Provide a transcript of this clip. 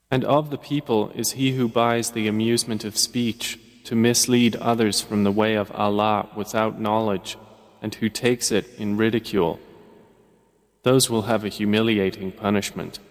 And of the people is he who buys the amusement of speech to mislead others from the way of Allah without knowledge, and who takes it in ridicule. Those will have a humiliating punishment.